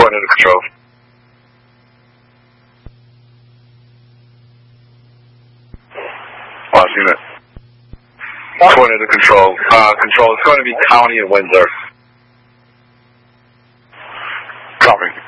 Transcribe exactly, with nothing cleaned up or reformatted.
Coordinator to control. Lost unit. Coordinator to control. Uh, control, it's going to be County and Windsor. Copy.